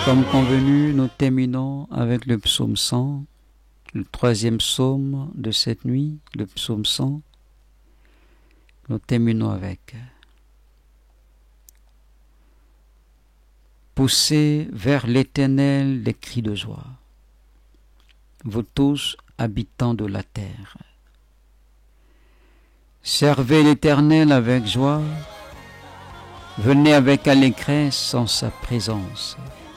Comme convenu, nous terminons avec le psaume 100, le troisième psaume de cette nuit, le psaume 100. Nous terminons avec « Poussez vers l'Éternel les cris de joie, vous tous habitants de la terre. Servez l'Éternel avec joie, venez avec allégresse en sa présence.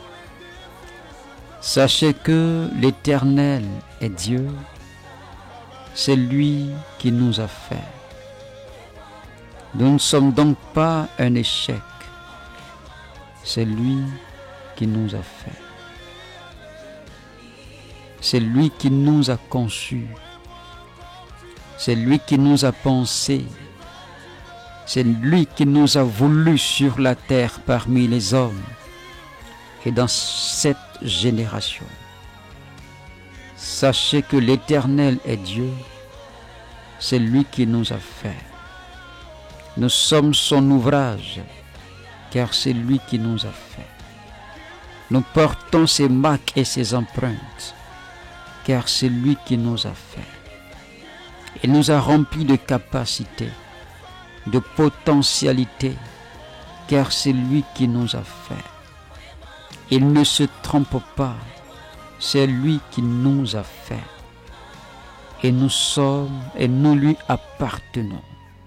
Sachez que l'Éternel est Dieu, c'est lui qui nous a fait. Nous ne sommes donc pas un échec, c'est lui qui nous a fait. C'est lui qui nous a conçus, c'est lui qui nous a pensés, c'est lui qui nous a voulu sur la terre parmi les hommes et dans cette génération. Sachez que l'Éternel est Dieu, c'est lui qui nous a fait. Nous sommes son ouvrage, car c'est lui qui nous a fait. Nous portons ses marques et ses empreintes, car c'est lui qui nous a fait. Il nous a remplis de capacités, de potentialités, car c'est lui qui nous a fait. Il ne se trompe pas, c'est lui qui nous a fait. Et nous sommes, et nous lui appartenons.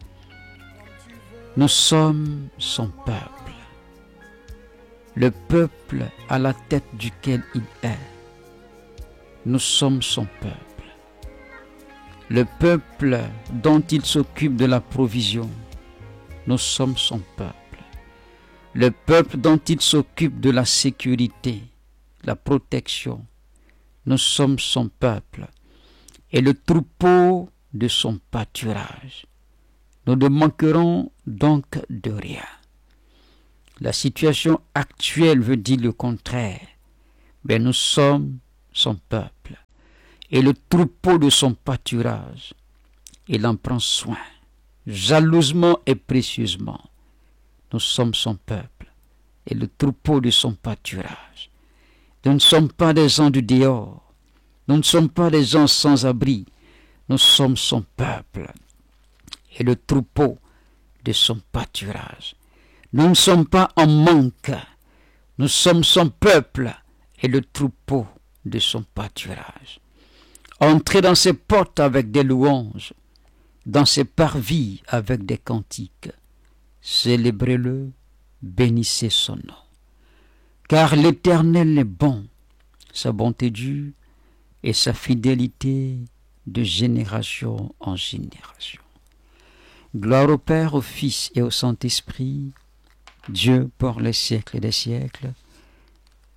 Nous sommes son peuple, le peuple à la tête duquel il est. Nous sommes son peuple, le peuple dont il s'occupe de la provision. Nous sommes son peuple, le peuple dont il s'occupe de la sécurité, la protection. Nous sommes son peuple et le troupeau de son pâturage. Nous ne manquerons donc de rien. La situation actuelle veut dire le contraire, mais nous sommes son peuple et le troupeau de son pâturage. Il en prend soin, jalousement et précieusement. Nous sommes son peuple et le troupeau de son pâturage. Nous ne sommes pas des gens du dehors, nous ne sommes pas des gens sans abri, nous sommes son peuple et le troupeau de son pâturage. Nous ne sommes pas en manque, nous sommes son peuple et le troupeau de son pâturage. Entrez dans ses portes avec des louanges, dans ses parvis avec des cantiques. Célébrez-le, bénissez son nom. Car l'Éternel est bon, sa bonté dure et sa fidélité de génération en génération. Gloire au Père, au Fils et au Saint-Esprit, Dieu pour les siècles des siècles.